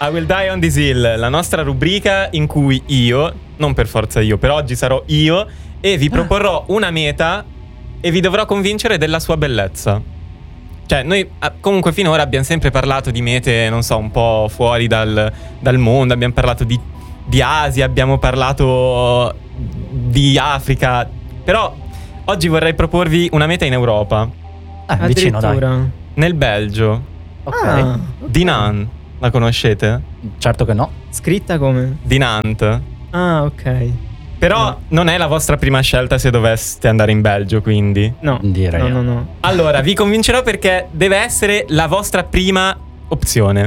I Will Die on This Hill, la nostra rubrica in cui io, non per forza io, per oggi sarò io, e vi proporrò una meta e vi dovrò convincere della sua bellezza. Cioè, noi comunque finora abbiamo sempre parlato di mete, non so, un po' fuori dal mondo. Abbiamo parlato di Asia, abbiamo parlato di Africa. Però oggi vorrei proporvi una meta in Europa. Vicino, dai. Nel Belgio. Ok. Dinan, la conoscete? Certo che no. Scritta come? Dinant. Ah, ok. Però non è la vostra prima scelta se doveste andare in Belgio, quindi. No, Direi. no. Allora, vi convincerò perché deve essere la vostra prima opzione.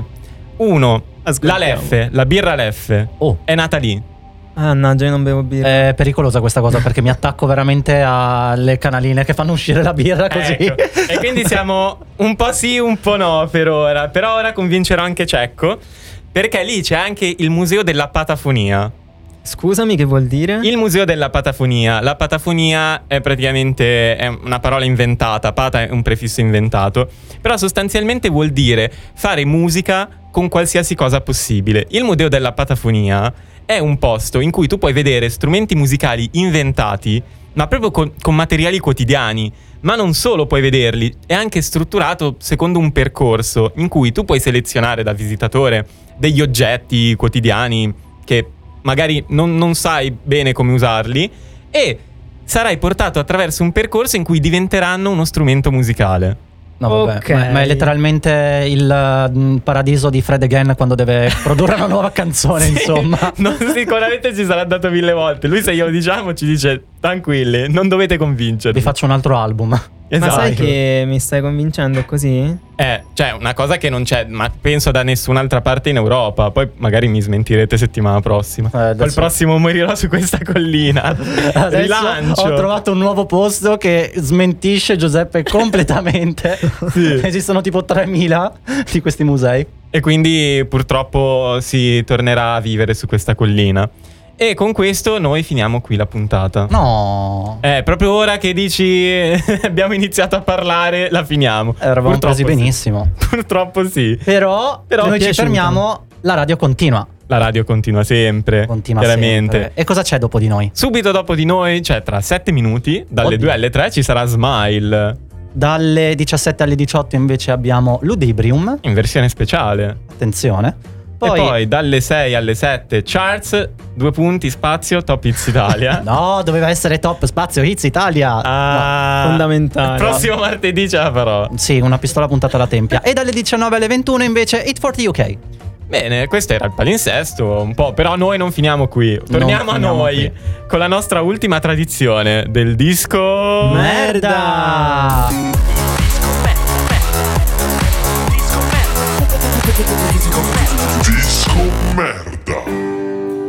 1. La Leffe, la birra Leffe. Oh. È nata lì. Mannaggia, io non bevo birra. È pericolosa questa cosa perché mi attacco veramente alle canaline che fanno uscire la birra così. Ecco. E quindi siamo un po' sì, un po' no per ora. Però ora convincerò anche Cecco, perché lì c'è anche il Museo della Patafonia. Scusami, che vuol dire? Il Museo della Patafonia. La Patafonia è praticamente una parola inventata. Pata è un prefisso inventato. Però sostanzialmente vuol dire fare musica con qualsiasi cosa possibile. Il Museo della Patafonia è un posto in cui tu puoi vedere strumenti musicali inventati, ma proprio con materiali quotidiani. Ma non solo puoi vederli, è anche strutturato secondo un percorso in cui tu puoi selezionare da visitatore degli oggetti quotidiani che magari non sai bene come usarli, e sarai portato attraverso un percorso in cui diventeranno uno strumento musicale. No, vabbè, Ok. ma è letteralmente il paradiso di Fred again quando deve produrre una nuova canzone, Sì, insomma. sicuramente ci sarà dato 1000 volte. Lui, se glielo diciamo, ci dice: tranquilli, non dovete convincermi. Vi faccio un altro album. Esatto. Ma sai che mi stai convincendo così? Cioè, una cosa che non c'è, ma penso da nessun'altra parte in Europa. Poi magari mi smentirete settimana prossima. Adesso- Poi il prossimo morirò su questa collina. Adesso Rilancio. ho trovato un nuovo posto che smentisce Giuseppe completamente. Sì. Esistono tipo 3000 di questi musei. E quindi purtroppo si tornerà a vivere su questa collina. E con questo noi finiamo qui la puntata. No, Proprio ora che dici abbiamo iniziato a parlare, la finiamo. eravamo Purtroppo presi sì. benissimo. Purtroppo sì. Però noi ci piaciuta. fermiamo, la radio continua. La radio continua sempre. Continua chiaramente. sempre. E cosa c'è dopo di noi? Subito dopo di noi, cioè tra 7 minuti, dalle Oddio. 2 alle 3, ci sarà Smile Dalle 17 alle 18 invece abbiamo Ludibrium. in versione speciale. Attenzione. E poi dalle 6 alle 7 Charts, 2 punti, spazio, Top Hits Italia. No, doveva essere Top Spazio Hits Italia. Ah, Fondamentale. il prossimo martedì ce la farò. Sì, una pistola puntata alla tempia. E dalle 19 alle 21 invece Hit for the UK. Bene, questo era il palinsesto un po', però noi non finiamo qui. Torniamo a finiamo noi con la nostra ultima tradizione del disco Merda!